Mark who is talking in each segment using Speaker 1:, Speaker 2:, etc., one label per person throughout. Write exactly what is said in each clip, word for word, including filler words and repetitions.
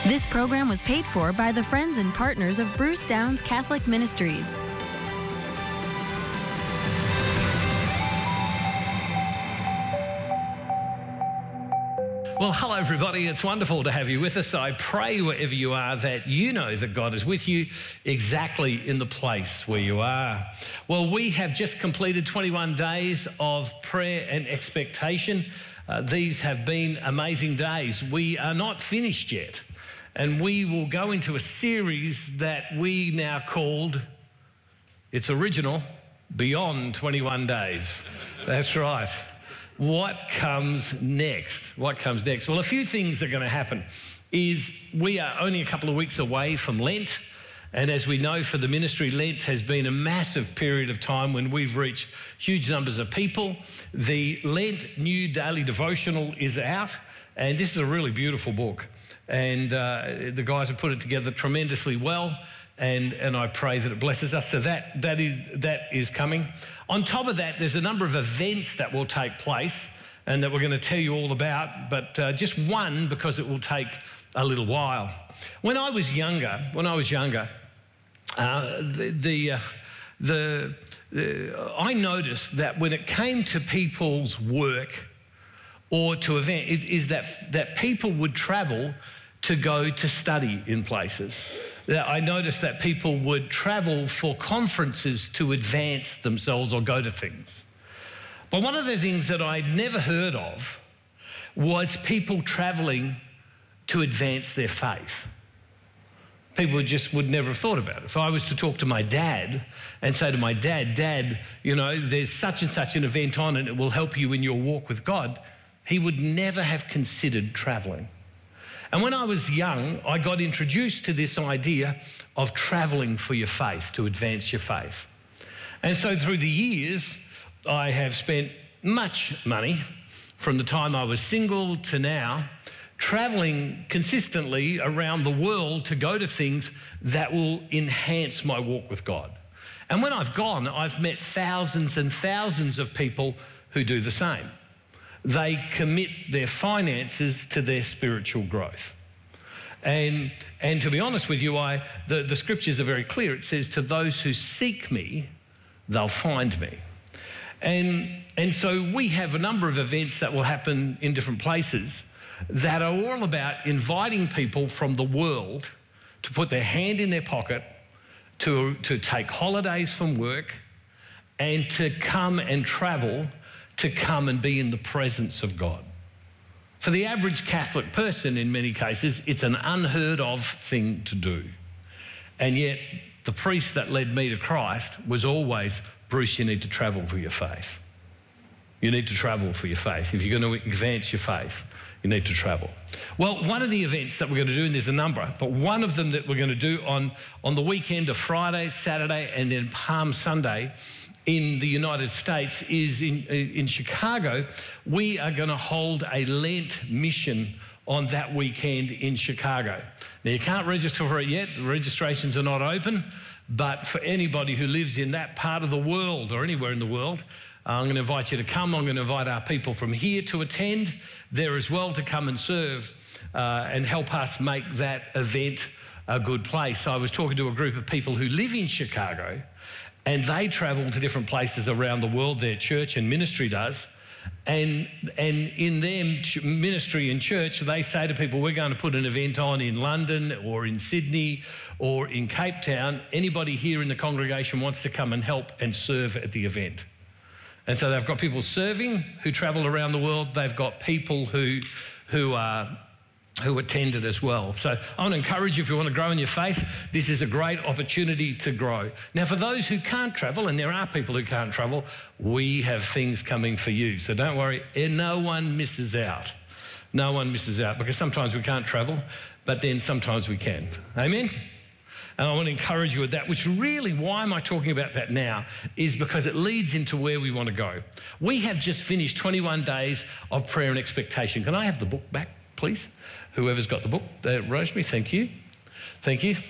Speaker 1: This program was paid for by the friends and partners of Bruce Downs Catholic Ministries.
Speaker 2: Well, hello everybody. It's wonderful to have you with us. I pray wherever you are that you know that God is with you exactly in the place where you are. Well, we have just completed twenty-one days of prayer and expectation. Uh, these have been amazing days. We are not finished yet, and we will go into a series that we now called, it's original, Beyond twenty-one Days. That's right. What comes next? What comes next? Well, a few things are going to happen. Is we are only a couple of weeks away from Lent, and as we know for the ministry, Lent has been a massive period of time when we've reached huge numbers of people. The Lent New Daily Devotional is out, and this is a really beautiful book, and uh, the guys have put it together tremendously well. And, and I pray that it blesses us. So that, that, is, that is coming. On top of that, there's a number of events that will take place and that we're going to tell you all about, but uh, just one because it will take a little while. When I was younger, when I was younger, uh, the, the, uh, the, the, I noticed that when it came to people's work or to event, it, is that, that people would travel to go to study in places. I noticed that people would travel for conferences to advance themselves or go to things. But one of the things that I'd never heard of was people travelling to advance their faith. People just would never have thought about it. If I was to talk to my dad and say to my dad, Dad, you know, there's such and such an event on and it will help you in your walk with God, he would never have considered travelling. And when I was young, I got introduced to this idea of travelling for your faith, to advance your faith. And so through the years, I have spent much money from the time I was single to now, travelling consistently around the world to go to things that will enhance my walk with God. And when I've gone, I've met thousands and thousands of people who do the same. They commit their finances to their spiritual growth. And, and to be honest with you, I, the, the scriptures are very clear. It says, to those who seek me, they'll find me. And, and so we have a number of events that will happen in different places that are all about inviting people from the world to put their hand in their pocket, to, to take holidays from work, and to come and travel to come and be in the presence of God. For the average Catholic person, in many cases, it's an unheard of thing to do. And yet, the priest that led me to Christ was always, Bruce, you need to travel for your faith. You need to travel for your faith. If you're going to advance your faith, you need to travel. Well, one of the events that we're going to do, and there's a number, but one of them that we're going to do on, on the weekend of Friday, Saturday, and then Palm Sunday, in the United States is in, in Chicago. We are going to hold a Lent mission on that weekend in Chicago. Now, you can't register for it yet. The registrations are not open, but for anybody who lives in that part of the world or anywhere in the world, I'm going to invite you to come. I'm going to invite our people from here to attend there as well, to come and serve uh, and help us make that event a good place. I was talking to a group of people who live in Chicago, and they travel to different places around the world, their church and ministry does. And, and in their ministry and church, they say to people, we're going to put an event on in London or in Sydney or in Cape Town. Anybody here in the congregation wants to come and help and serve at the event. And so they've got people serving who travel around the world. They've got people who, who are... who attended as well. So I want to encourage you, if you want to grow in your faith, this is a great opportunity to grow. Now, for those who can't travel, and there are people who can't travel, we have things coming for you. So don't worry, no one misses out. No one misses out, because sometimes we can't travel, but then sometimes we can. Amen? And I want to encourage you with that, which really, why am I talking about that now, is because it leads into where we want to go. We have just finished twenty-one days of prayer and expectation. Can I have the book back, please? Whoever's got the book, uh, Rosemary, thank you. Thank you.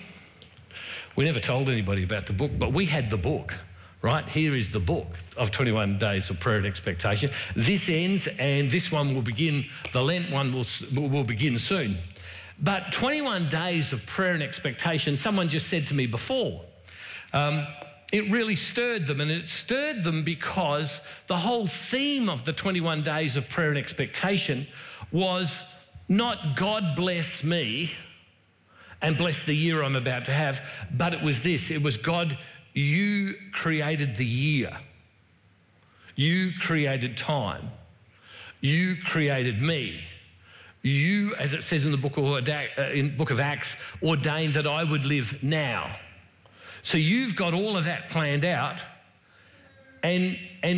Speaker 2: We never told anybody about the book, but we had the book, right? Here is the book of twenty-one days of prayer and expectation. This ends, and this one will begin, the Lent one will, will begin soon. But twenty-one days of prayer and expectation, someone just said to me before, um, it really stirred them, and it stirred them because the whole theme of the twenty-one days of prayer and expectation was not God bless me and bless the year I'm about to have, but it was this, it was God, you created the year. You created time. You created me. You, as it says in the book of, in book of Acts, ordained that I would live now. So you've got all of that planned out, and, and